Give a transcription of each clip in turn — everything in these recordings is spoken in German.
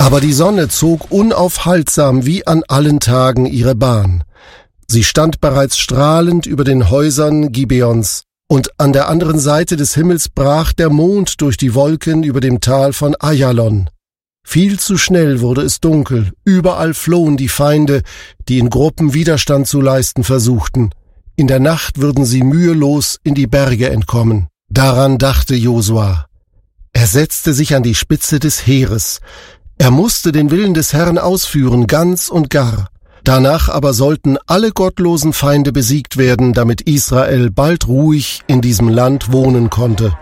Aber die Sonne zog unaufhaltsam wie an allen Tagen ihre Bahn. Sie stand bereits strahlend über den Häusern Gibeons, und an der anderen Seite des Himmels brach der Mond durch die Wolken über dem Tal von Ajalon. Viel zu schnell wurde es dunkel, überall flohen die Feinde, die in Gruppen Widerstand zu leisten versuchten. In der Nacht würden sie mühelos in die Berge entkommen. Daran dachte Josua. Er setzte sich an die Spitze des Heeres. Er musste den Willen des Herrn ausführen, ganz und gar. Danach aber sollten alle gottlosen Feinde besiegt werden, damit Israel bald ruhig in diesem Land wohnen konnte.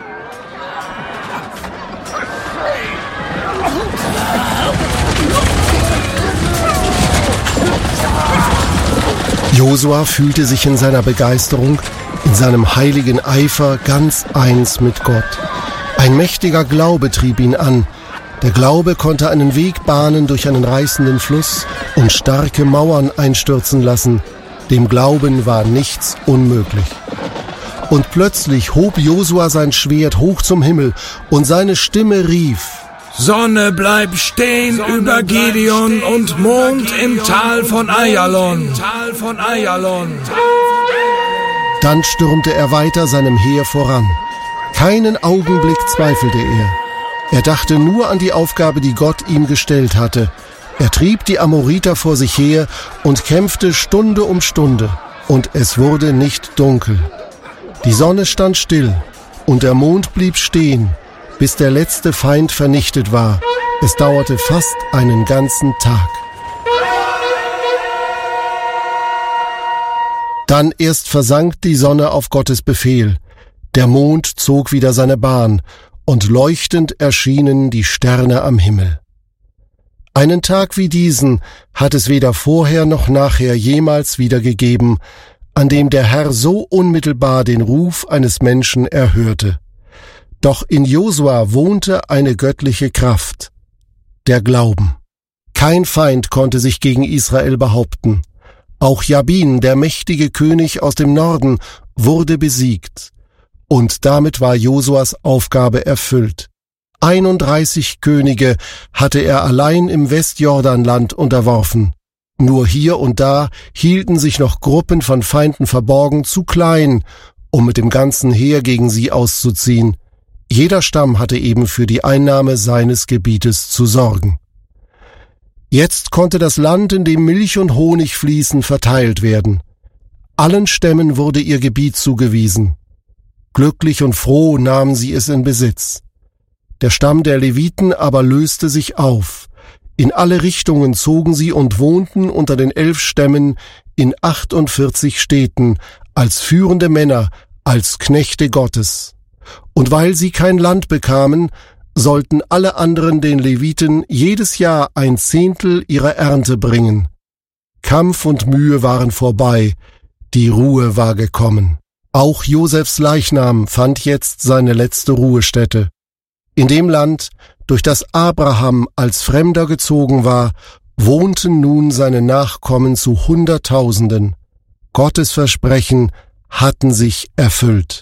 Josua fühlte sich in seiner Begeisterung, in seinem heiligen Eifer ganz eins mit Gott. Ein mächtiger Glaube trieb ihn an. Der Glaube konnte einen Weg bahnen durch einen reißenden Fluss und starke Mauern einstürzen lassen. Dem Glauben war nichts unmöglich. Und plötzlich hob Josua sein Schwert hoch zum Himmel und seine Stimme rief: Sonne, bleib stehen über Gideon und Mond im Tal von Ajalon. Dann stürmte er weiter seinem Heer voran. Keinen Augenblick zweifelte er. Er dachte nur an die Aufgabe, die Gott ihm gestellt hatte. Er trieb die Amoriter vor sich her und kämpfte Stunde um Stunde. Und es wurde nicht dunkel. Die Sonne stand still und der Mond blieb stehen, bis der letzte Feind vernichtet war. Es dauerte fast einen ganzen Tag. Dann erst versank die Sonne auf Gottes Befehl. Der Mond zog wieder seine Bahn, und leuchtend erschienen die Sterne am Himmel. Einen Tag wie diesen hat es weder vorher noch nachher jemals wieder gegeben, an dem der Herr so unmittelbar den Ruf eines Menschen erhörte. Doch in Josua wohnte eine göttliche Kraft, der Glauben. Kein Feind konnte sich gegen Israel behaupten. Auch Jabin, der mächtige König aus dem Norden, wurde besiegt. Und damit war Josuas Aufgabe erfüllt. 31 Könige hatte er allein im Westjordanland unterworfen. Nur hier und da hielten sich noch Gruppen von Feinden verborgen, zu klein, um mit dem ganzen Heer gegen sie auszuziehen. Jeder Stamm hatte eben für die Einnahme seines Gebietes zu sorgen. Jetzt konnte das Land, in dem Milch und Honig fließen, verteilt werden. Allen Stämmen wurde ihr Gebiet zugewiesen. Glücklich und froh nahmen sie es in Besitz. Der Stamm der Leviten aber löste sich auf. In alle Richtungen zogen sie und wohnten unter den 11 Stämmen in 48 Städten, als führende Männer, als Knechte Gottes. Und weil sie kein Land bekamen, sollten alle anderen den Leviten jedes Jahr 1/10 ihrer Ernte bringen. Kampf und Mühe waren vorbei, die Ruhe war gekommen. Auch Josefs Leichnam fand jetzt seine letzte Ruhestätte. In dem Land, durch das Abraham als Fremder gezogen war, wohnten nun seine Nachkommen zu Hunderttausenden. Gottes Versprechen hatten sich erfüllt.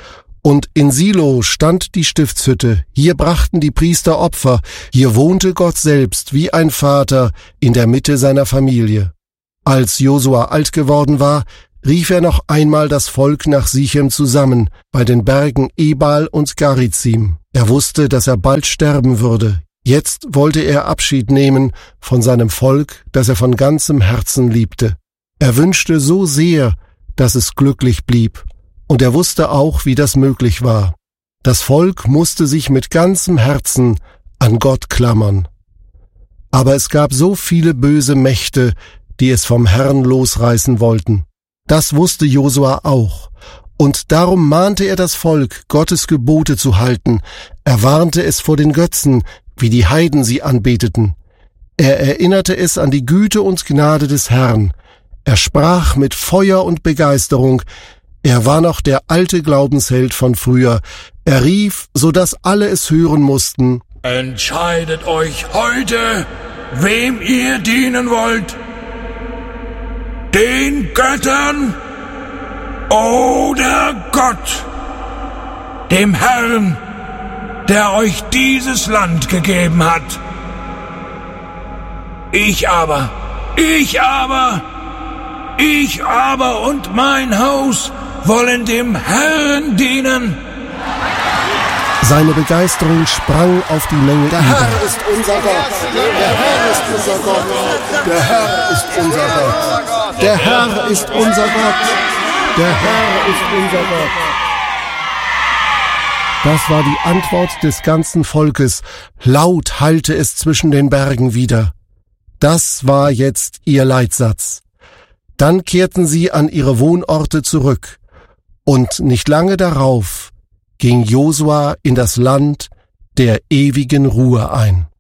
Und in Silo stand die Stiftshütte, hier brachten die Priester Opfer, hier wohnte Gott selbst wie ein Vater in der Mitte seiner Familie. Als Josua alt geworden war, rief er noch einmal das Volk nach Sichem zusammen, bei den Bergen Ebal und Garizim. Er wusste, dass er bald sterben würde. Jetzt wollte er Abschied nehmen von seinem Volk, das er von ganzem Herzen liebte. Er wünschte so sehr, dass es glücklich blieb. Und er wusste auch, wie das möglich war. Das Volk musste sich mit ganzem Herzen an Gott klammern. Aber es gab so viele böse Mächte, die es vom Herrn losreißen wollten. Das wusste Josua auch. Und darum mahnte er das Volk, Gottes Gebote zu halten. Er warnte es vor den Götzen, wie die Heiden sie anbeteten. Er erinnerte es an die Güte und Gnade des Herrn. Er sprach mit Feuer und Begeisterung. Er war noch der alte Glaubensheld von früher. Er rief, so dass alle es hören mussten: Entscheidet euch heute, wem ihr dienen wollt. Den Göttern oder Gott, dem Herrn, der euch dieses Land gegeben hat. Ich aber und mein Haus wollen dem Herrn dienen. Seine Begeisterung sprang auf die Menge Der Herr ist unser Gott. Der Herr ist unser Gott. Der Herr ist unser Gott. Der Herr ist unser Gott. Der Herr ist unser Gott. Das war die Antwort des ganzen Volkes. Laut hallte es zwischen den Bergen wieder. Das war jetzt ihr Leitsatz. Dann kehrten sie an ihre Wohnorte zurück. Und nicht lange darauf ging Josua in das Land der ewigen Ruhe ein.